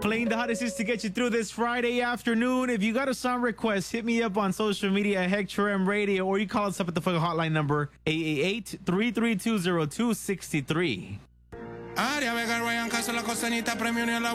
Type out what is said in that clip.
playing the hottest hits to get you through this Friday afternoon. If you got a song request, hit me up on social media at Hector M Radio, or you call us up at the fucking hotline number 888-332-0263.